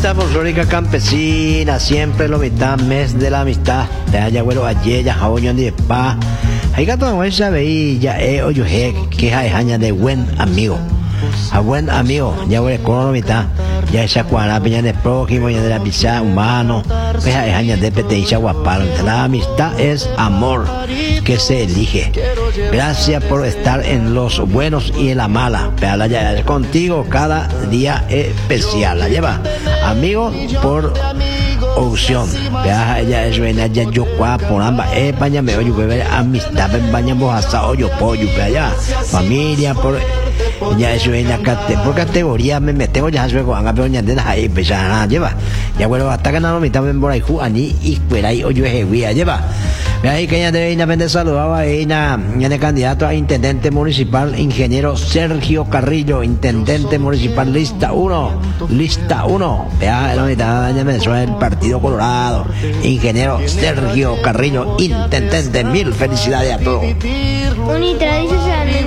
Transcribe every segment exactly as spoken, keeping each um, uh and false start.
Amistad folclórica campesina, siempre lo mitad, mes de la amistad. Te haya güero ayer, ya jaboñón de pa. Hay gato de buen saber, ya eh, oyo he, que hay haña de buen amigo. A buen amigo, ya güero con lo mitad. Ya esa cuara, peña de prójimo, ya de la pizza humano. Pues hay haña de peteicha guapar. La amistad es amor que se elige. Gracias por estar en los buenos y en la mala. Pero ya contigo cada día especial. La lleva amigo por opción. Ya ella es buena, ya yo cua por ambas. Eh, paña me oye beber amistad, baña mojaza oyo pollo. Ya familia por ya eso es la cate por categoría me metemos ya luego haga pero ya de ahí pues ya lleva ya bueno hasta que no me también por ahí ani y fuera ahí oyo es guía lleva ve ahí que ya de independiente saludaba ahí na ya de candidato a intendente municipal ingeniero Sergio Carrillo, intendente municipal lista uno lista uno vea la mitad ya me suena el Partido Colorado, ingeniero Sergio Carrillo, intendente. Mil felicidades a todos. Unitra dice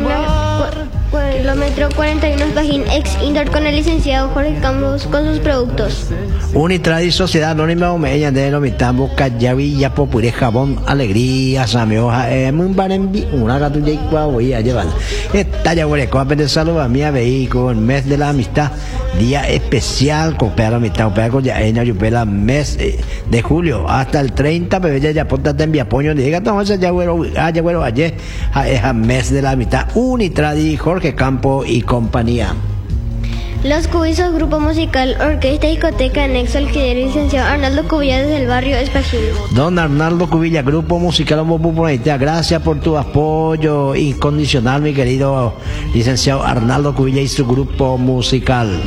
kilómetro cuarenta y uno Bajín, ex Indor con el licenciado Jorge Campos con sus productos. Unitradi Sociedad Anónima Omeya de lo mitambo Cayavilla Popure Jabón Alegría Samioja eh muy barenbi una gato ya igual voy a llevar esta ya huele con de salud a mi vehículo el mes de la amistad día especial cooperar la mitad cooperar con ya en ayupela mes eh, de julio hasta el treinta pero ya ya ponte en vía poño diga entonces ya huelo ya huelo ayer es mes de la amistad Unitradi Jorge Campo y compañía. Los Cubizos, grupo musical, orquesta y discoteca anexo al que licenciado Arnaldo Cubilla desde el barrio Espajil. Don Arnaldo Cubilla, grupo musical Homopuponaitea, gracias por tu apoyo incondicional, mi querido licenciado Arnaldo Cubilla y su grupo musical.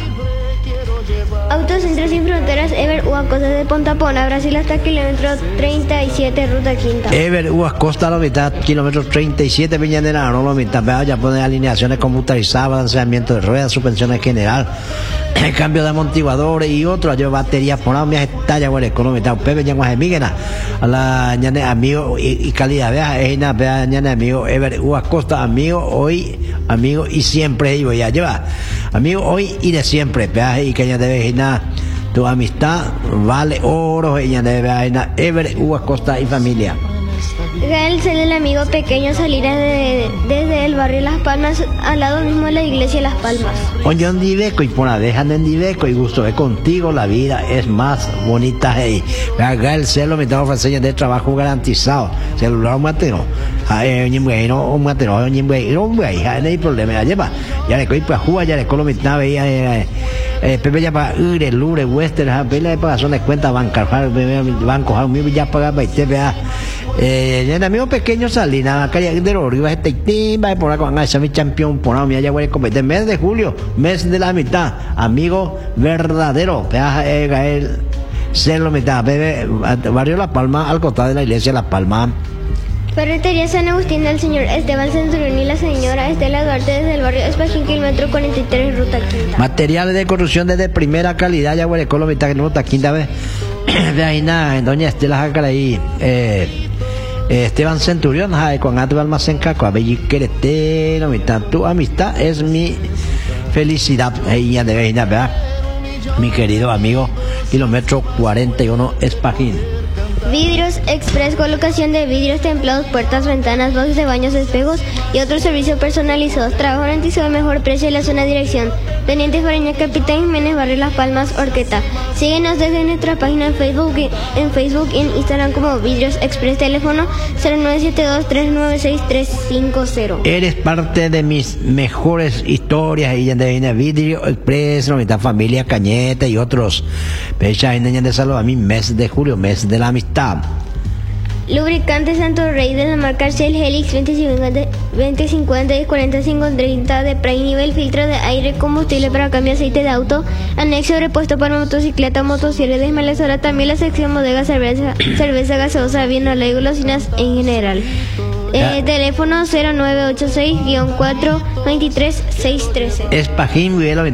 Autocentro Sin Fronteras, Ever Uacosta de Pontapona, Brasil hasta kilómetro treinta y siete, ruta quinta. Ever Uacosta, la mitad, kilómetro treinta y siete, Peñanera, no la mitad, ya pone alineaciones computarizadas, balanceamiento de ruedas, suspensiones general, cambio de amortiguadores y otro, yo baterías por mi estalla, bueno, económica, Pepe, ya guaje, miguena, a la ñane amigo y, y calidad, vea, es una, vea, ñane amigo, Ever Uacosta, amigo, hoy, amigo y siempre, y voy a llevar, amigo hoy y de siempre, vea, y que ya debe nada, tu amistad vale oro, ella debe haber Ever Uacosta y familia. Gael Cel, el amigo pequeño, salir desde, desde el barrio Las Palmas, al lado mismo de la iglesia Las Palmas. Oye, en Diveco y por la dejan en Diveco y gusto de contigo, la vida es más bonita. Hey. Gael Cel, me está ofreciendo de trabajo garantizado. Celular matero. Un bueno, un matero, un bueno, un bueno, no hay problema. Ya lleva, ya le coí para jugar, ya le colomita veía. Eh, Pepe ya para Ure, Lure, Western, ja, Pepe para son de cuenta banca, banco, ja, mi ya paga para usted vea. Eh, el amigo pequeño Salina, calle de los Rivas, este timba, por acá, esa mi campeón, por ahí, ya voy a competir. Mes de julio, mes de la mitad, amigo verdadero, vea, eh, Gael, ser la mitad, Pepe, barrio La Palma, al costado de la iglesia La Palma. Ferretería San Agustín del señor Esteban Centurión y la señora Estela Duarte desde el barrio Espajín, kilómetro cuarenta y tres, ruta quinta. Materiales de construcción de primera calidad, ya huele con la mitad, ruta quinta vez. De ahí nada, doña Estela Jacaraí, eh, Esteban Centurión, jai, con Atu Almacén Caco, a Belli Querete, la mitad, tu amistad es mi felicidad, ahí ya de nada, ¿verdad? Mi querido amigo, kilómetro cuarenta y uno, Espajín. Vidrios Express, colocación de vidrios templados, puertas, ventanas, boxes de baños, espejos y otros servicios personalizados. Trabajo garantizado al mejor precio en la zona de dirección. Teniente Fariña, Capitán Jiménez, Barrio Las Palmas, Orqueta. Síguenos desde nuestra página en Facebook, en Facebook y en Instagram como Vidrios Express. Teléfono cero nueve siete dos, tres nueve seis, tres cinco cero. Eres parte de mis mejores historias y de Vidrio Express, nuestra familia Cañete y otros. Fecha en de salud a mi mes de julio, mes de la amistad. Lubricante Santo Rey de la marca Shell Helix veinte cincuenta y cuarenta y cinco treinta de Prime nivel, filtro de aire, combustible para cambio de aceite de auto, anexo de repuesto para motocicleta, motosierra, desmalezadora, también la sección bodega, cerveza, cerveza gaseosa, vino, y golosinas en general. Eh, teléfono cero nueve ocho seis, cuatro dos tres, seis uno tres. Espajín,